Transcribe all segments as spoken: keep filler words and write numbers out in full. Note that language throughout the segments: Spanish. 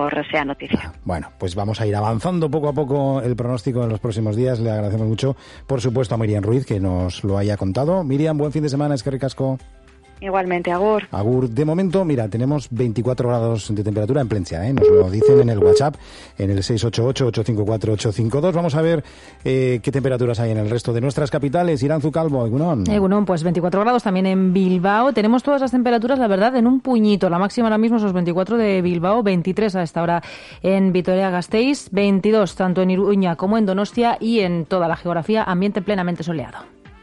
mejor sea noticia. Bueno, pues vamos a ir avanzando poco a poco el pronóstico en los próximos días. Le agradecemos mucho, por supuesto, a Miriam Ruiz que nos lo haya contado. Miriam, buen fin de semana, eskerrik asko. Igualmente, agur. Agur. De momento, mira, tenemos veinticuatro grados de temperatura en Plencia, ¿eh? Nos lo dicen en el WhatsApp, en el seis ocho ocho, ocho cinco cuatro, ocho cinco dos. Vamos a ver eh, qué temperaturas hay en el resto de nuestras capitales. Iranzu Calvo, Egunon. Egunon, pues veinticuatro grados también en Bilbao. Tenemos todas las temperaturas, la verdad, en un puñito. La máxima ahora mismo son los veinticuatro de Bilbao, veintitrés a esta hora en Vitoria-Gasteiz, veintidós tanto en Iruña como en Donostia y en toda la geografía, ambiente plenamente soleado.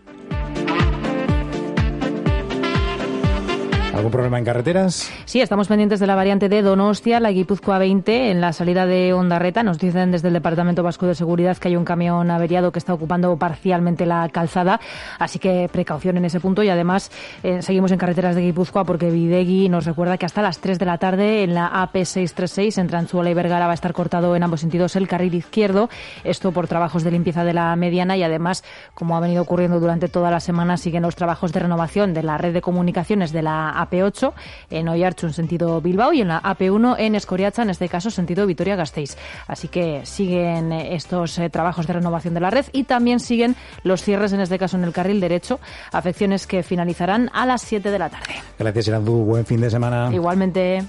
¿Algún problema en carreteras? Sí, estamos pendientes de la variante de Donostia, la Guipúzcoa veinte, en la salida de Ondarreta. Nos dicen desde el Departamento Vasco de Seguridad que hay un camión averiado que está ocupando parcialmente la calzada, así que precaución en ese punto. Y además eh, seguimos en carreteras de Guipúzcoa porque Bidegui nos recuerda que hasta las tres de la tarde en la A P seiscientos treinta y seis entre Antzuola y Bergara va a estar cortado en ambos sentidos el carril izquierdo, esto por trabajos de limpieza de la mediana. Y además, como ha venido ocurriendo durante toda la semana, siguen los trabajos de renovación de la red de comunicaciones de la A P ocho en Oiartzun sentido Bilbao y en la A P uno en Escoriaza, en este caso sentido Vitoria-Gasteiz. Así que siguen estos eh, trabajos de renovación de la red y también siguen los cierres, en este caso en el carril derecho, afecciones que finalizarán a las siete de la tarde. Gracias, Iranzu. Buen fin de semana. Igualmente.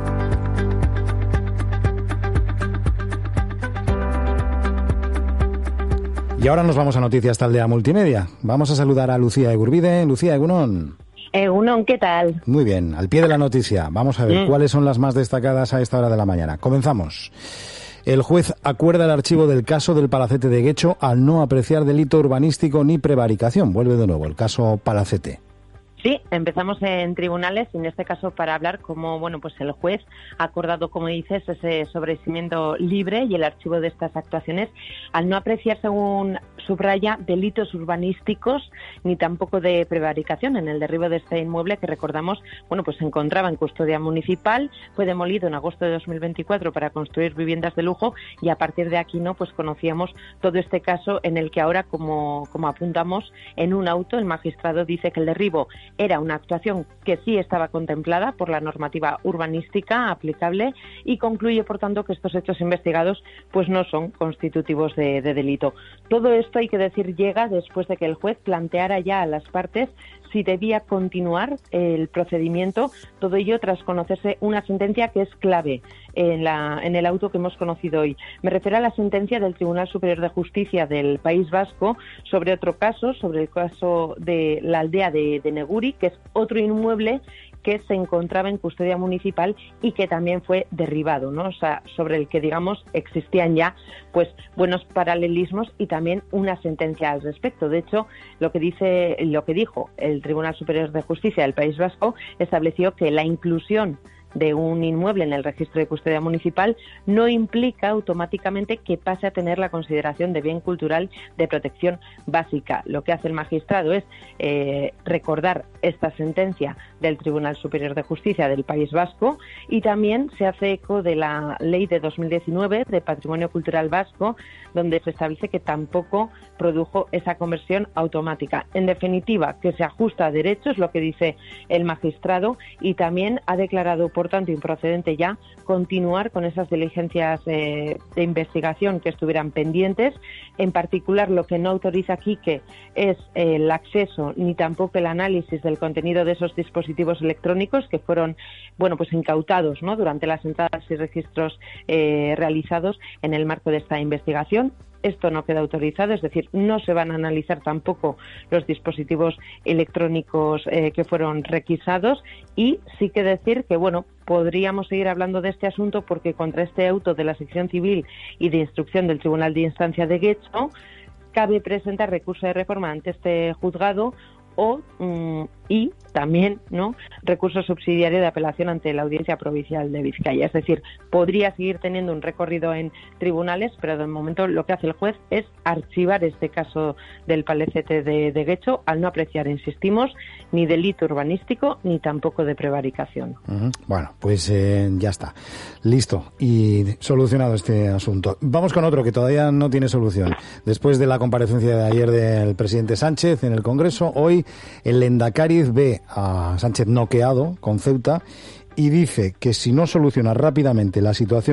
Y ahora nos vamos a Noticias Taldea Multimedia. Vamos a saludar a Lucía Egurbide. Lucía, Egunon. Egunon, ¿qué tal? Muy bien, al pie de la noticia. Vamos a ver mm. cuáles son las más destacadas a esta hora de la mañana. Comenzamos. El juez acuerda el archivo del caso del Palacete de Guecho al no apreciar delito urbanístico ni prevaricación. Vuelve de nuevo el caso Palacete. Sí, empezamos en tribunales y en este caso para hablar cómo, bueno, pues el juez ha acordado, como dices, ese sobreseimiento libre y el archivo de estas actuaciones al no apreciar, según subraya, delitos urbanísticos ni tampoco de prevaricación en el derribo de este inmueble que, recordamos, bueno, pues se encontraba en custodia municipal, fue demolido en agosto de dos mil veinticuatro para construir viviendas de lujo y a partir de aquí, no, pues conocíamos todo este caso en el que ahora, como, como apuntamos, en un auto el magistrado dice que el derribo era una actuación que sí estaba contemplada por la normativa urbanística aplicable y concluye, por tanto, que estos hechos investigados pues no son constitutivos de, de delito. Todo esto, hay que decir, llega después de que el juez planteara ya a las partes si debía continuar el procedimiento, todo ello tras conocerse una sentencia que es clave en, la, en el auto que hemos conocido hoy. Me refiero a la sentencia del Tribunal Superior de Justicia del País Vasco sobre otro caso, sobre el caso de la aldea de, de Neguri, que es otro inmueble que se encontraba en custodia municipal y que también fue derribado, ¿no? O sea, sobre el que, digamos, existían ya pues buenos paralelismos y también una sentencia al respecto. De hecho, lo que dice, lo que dijo el Tribunal Superior de Justicia del País Vasco estableció que la inclusión de un inmueble en el registro de custodia municipal no implica automáticamente que pase a tener la consideración de bien cultural de protección básica. Lo que hace el magistrado es eh, recordar esta sentencia del Tribunal Superior de Justicia del País Vasco y también se hace eco de la ley de dos mil diecinueve de Patrimonio Cultural Vasco, donde se establece que tampoco produjo esa conversión automática. En definitiva, que se ajusta a derecho, es lo que dice el magistrado, y también ha declarado, por tanto, improcedente ya continuar con esas diligencias eh, de investigación que estuvieran pendientes. En particular, lo que no autoriza aquí que es eh, el acceso ni tampoco el análisis del contenido de esos dispositivos electrónicos que fueron, bueno, pues incautados, ¿no?, durante las entradas y registros eh, realizados en el marco de esta investigación. Esto no queda autorizado, es decir, no se van a analizar tampoco los dispositivos electrónicos eh, que fueron requisados y sí que decir que, bueno, podríamos seguir hablando de este asunto porque contra este auto de la sección civil y de instrucción del Tribunal de Instancia de Guecho cabe presentar recurso de reforma ante este juzgado o mm, y también, ¿no?, recurso subsidiario de apelación ante la Audiencia Provincial de Vizcaya. Es decir, podría seguir teniendo un recorrido en tribunales, pero de momento lo que hace el juez es archivar este caso del Palacete de, de Guecho al no apreciar, insistimos, ni delito urbanístico ni tampoco de prevaricación. Uh-huh. Bueno, pues eh, ya está. Listo y solucionado este asunto. Vamos con otro que todavía no tiene solución. Después de la comparecencia de ayer del presidente Sánchez en el Congreso, hoy el Lehendakari ve a Sánchez noqueado con Ceuta y dice que si no soluciona rápidamente la situación